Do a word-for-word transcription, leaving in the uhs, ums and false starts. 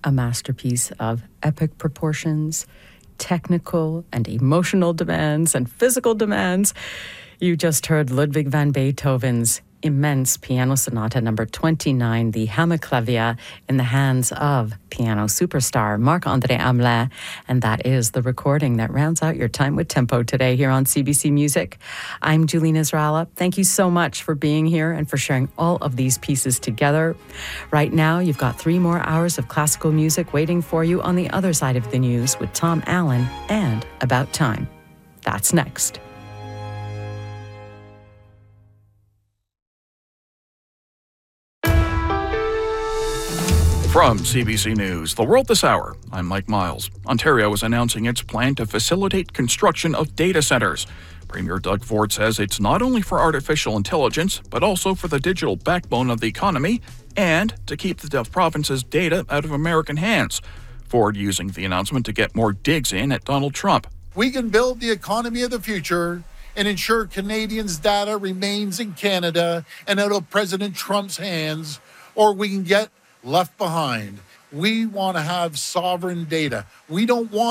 a masterpiece of epic proportions, technical and emotional demands, and physical demands. You just heard Ludwig van Beethoven's immense piano sonata number twenty-nine, the Hammerklavier, in the hands of piano superstar Marc-André Hamelin. And that is the recording that rounds out your time with Tempo today here on C B C Music. I'm Julene Israela. Thank you so much for being here and for sharing all of these pieces together. Right now, you've got three more hours of classical music waiting for you on the other side of the news with Tom Allen and About Time. That's next. From C B C News, The World This Hour, I'm Mike Miles. Ontario is announcing its plan to facilitate construction of data centers. Premier Doug Ford says it's not only for artificial intelligence, but also for the digital backbone of the economy and to keep the province's data out of American hands. Ford using the announcement to get more digs in at Donald Trump. We can build the economy of the future and ensure Canadians' data remains in Canada and out of President Trump's hands, or we can get left behind. We want to have sovereign data. We don't want